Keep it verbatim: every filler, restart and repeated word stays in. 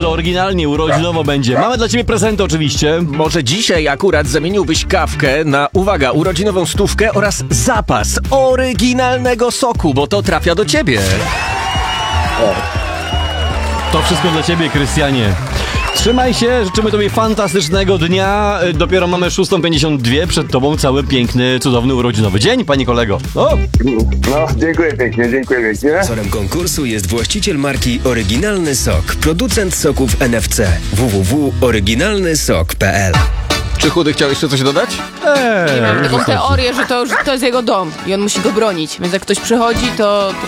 że oryginalnie, urodzinowo będzie. Mamy dla ciebie prezenty oczywiście. Może dzisiaj akurat zamieniłbyś kawkę na, uwaga, urodzinową stówkę oraz zapas oryginalnego soku, bo to trafia do ciebie. To wszystko dla ciebie, Krystianie. Trzymaj się, życzymy tobie fantastycznego dnia. Dopiero mamy szósta pięćdziesiąt dwa, przed tobą cały piękny, cudowny urodzinowy dzień, panie kolego. O! No, dziękuję pięknie, dziękuję pięknie. Sponsorem konkursu jest właściciel marki Oryginalny Sok, producent soków N F C. w w w kropka oryginalny sok kropka p l. Czy Chudy chciał jeszcze coś dodać? Eee, Mam taką teorię, że to już to jest jego dom i on musi go bronić. Więc jak ktoś przychodzi, to, to